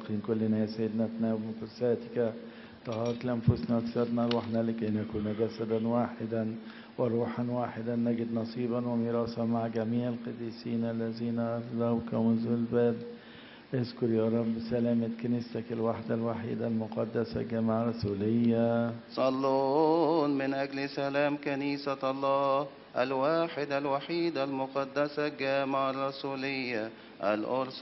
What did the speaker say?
المستحقين كلنا يا سيدنا تناوب قدساتك طهارة لأنفسنا وأجسادنا أرواحنا لكي نكون جسدا واحدا وروحا واحدا نجد نصيبا وميراثا مع جميع القديسين الذين أرضوك منذ البدء. اذكر يا رب سلامة كنيستك الواحدة الوحيدة المقدسة الجماعة الرسولية. صلون من أجل سلام كنيسة الله الواحدة الوحيدة المقدسة الجامعة الرسولية الأرثوذكسية